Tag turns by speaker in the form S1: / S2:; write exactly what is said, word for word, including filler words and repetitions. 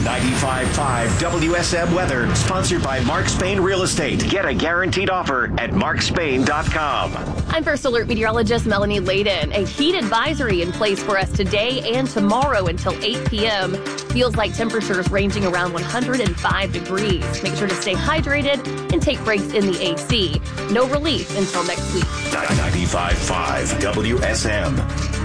S1: ninety-five point five W S M weather, sponsored by Mark Spain Real Estate. Get a guaranteed offer at mark spain dot com.
S2: I'm First Alert meteorologist Melanie Layden. A heat advisory in place for us today and tomorrow until eight p.m. Feels like temperatures ranging around one hundred five degrees. Make sure to stay hydrated and take breaks in the A C. No relief until next week.
S1: ninety-five point five W S M.